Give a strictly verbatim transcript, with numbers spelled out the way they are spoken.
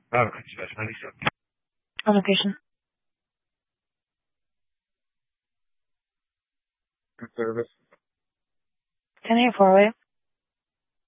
Ah, ok, se tivesse na lista. On location. Good service. ten eighty-four, will you?